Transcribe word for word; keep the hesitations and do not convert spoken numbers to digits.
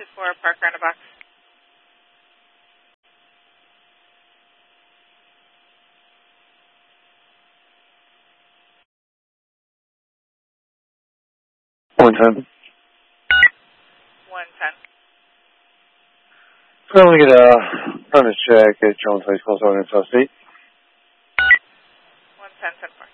two four, park around a box. one ten. one ten. So I'm going to get a premise check at Jones High School, so I'm going to one ten, ten four.